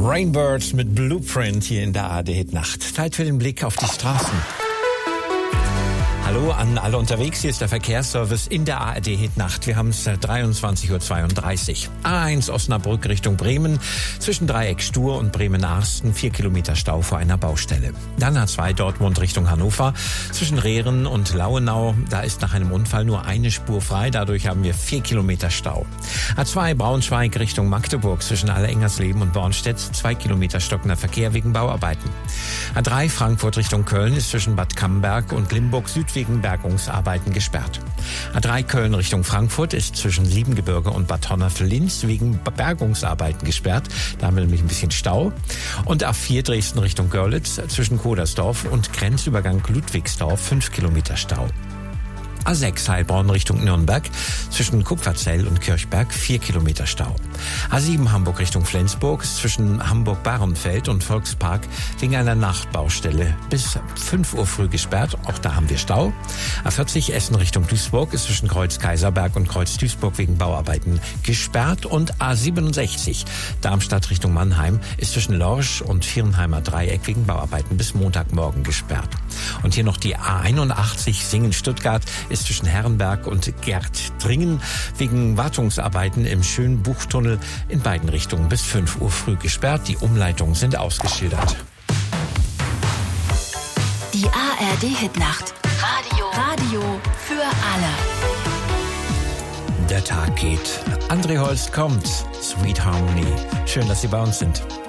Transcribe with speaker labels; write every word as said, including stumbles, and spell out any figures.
Speaker 1: Rainbirds mit Blueprint hier in der A R D-Hit-Nacht. Zeit für den Blick auf die Straßen. Hallo an alle unterwegs, hier ist der Verkehrsservice in der A R D-Hit-Nacht. Wir haben es dreiundzwanzig Uhr zweiunddreißig. A eins Osnabrück Richtung Bremen, zwischen Dreieck Stur und Bremen-Arsten, vier Kilometer Stau vor einer Baustelle. Dann A zwei Dortmund Richtung Hannover, zwischen Rehren und Lauenau, da ist nach einem Unfall nur eine Spur frei, dadurch haben wir vier Kilometer Stau. A zwei Braunschweig Richtung Magdeburg, zwischen Allerengersleben und Bornstedt, zwei Kilometer stockender Verkehr wegen Bauarbeiten. A drei Frankfurt Richtung Köln ist zwischen Bad Camberg und Limburg Süd wegen Bergungsarbeiten gesperrt. A drei Köln Richtung Frankfurt ist zwischen Siebengebirge und Bad Honnef-Linz wegen Bergungsarbeiten gesperrt. Da haben wir nämlich ein bisschen Stau. Und A vier Dresden Richtung Görlitz zwischen Kodersdorf und Grenzübergang Ludwigsdorf fünf Kilometer Stau. A sechs Heilbronn Richtung Nürnberg, zwischen Kupferzell und Kirchberg vier Kilometer Stau. A sieben Hamburg Richtung Flensburg, zwischen Hamburg-Bahrenfeld und Volkspark wegen einer Nachtbaustelle bis fünf Uhr früh gesperrt, auch da haben wir Stau. A vierzig Essen Richtung Duisburg ist zwischen Kreuz-Kaiserberg und Kreuz-Duisburg wegen Bauarbeiten gesperrt. Und A siebenundsechzig Darmstadt Richtung Mannheim ist zwischen Lorsch und Viernheimer Dreieck wegen Bauarbeiten bis Montagmorgen gesperrt. Und hier noch die A einundachtzig Singen-Stuttgart ist zwischen Herrenberg und Gärtringen wegen Wartungsarbeiten im Schönbuchtunnel in beiden Richtungen bis fünf Uhr früh gesperrt. Die Umleitungen sind ausgeschildert.
Speaker 2: Die A R D-Hit-Nacht. Radio. Radio für alle.
Speaker 1: Der Tag geht. André Holst kommt. Sweet Harmony. Schön, dass Sie bei uns sind.